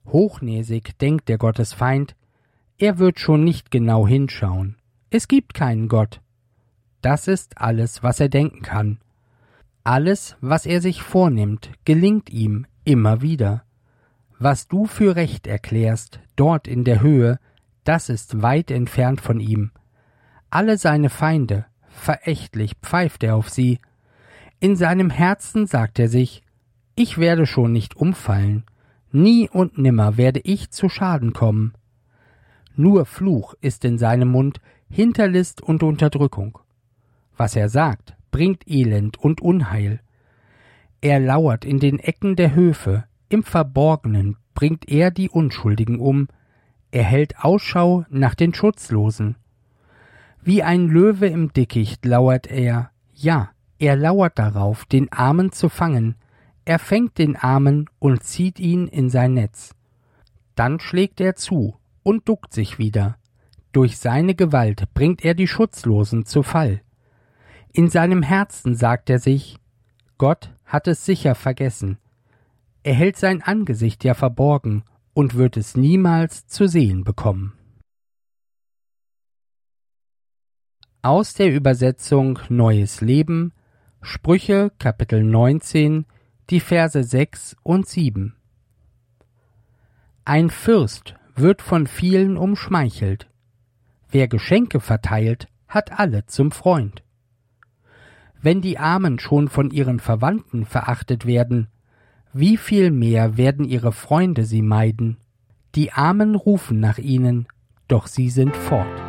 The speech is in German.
Hochnäsig denkt der Gottesfeind, er wird schon nicht genau hinschauen. Es gibt keinen Gott. Das ist alles, was er denken kann. Alles, was er sich vornimmt, gelingt ihm immer wieder. Was du für recht erklärst, dort in der Höhe, das ist weit entfernt von ihm. Alle seine Feinde, verächtlich pfeift er auf sie. In seinem Herzen sagt er sich, ich werde schon nicht umfallen, nie und nimmer werde ich zu Schaden kommen. Nur Fluch ist in seinem Mund, Hinterlist und Unterdrückung. Was er sagt, bringt Elend und Unheil. Er lauert in den Ecken der Höfe, im Verborgenen bringt er die Unschuldigen um, er hält Ausschau nach den Schutzlosen. Wie ein Löwe im Dickicht lauert er, ja, er lauert darauf, den Armen zu fangen, er fängt den Armen und zieht ihn in sein Netz. Dann schlägt er zu und duckt sich wieder. Durch seine Gewalt bringt er die Schutzlosen zu Fall. In seinem Herzen sagt er sich, Gott hat es sicher vergessen. Er hält sein Angesicht ja verborgen und wird es niemals zu sehen bekommen. Aus der Übersetzung Neues Leben, Sprüche Kapitel 19, die Verse 6 und 7. Ein Fürst wird von vielen umschmeichelt. Wer Geschenke verteilt, hat alle zum Freund. Wenn die Armen schon von ihren Verwandten verachtet werden, wie viel mehr werden ihre Freunde sie meiden? Die Armen rufen nach ihnen, doch sie sind fort.